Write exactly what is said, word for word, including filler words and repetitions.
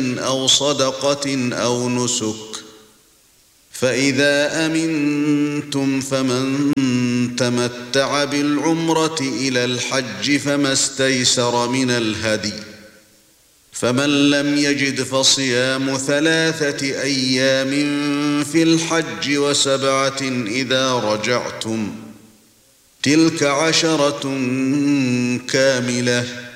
أو صدقة أو نسك فإذا أمنتم فمن تمتع بالعمرة إلى الحج فما استيسر من الهدي فمن لم يجد فصيام ثلاثة أيام في الحج وسبعة إذا رجعتم تلك عشرة كاملة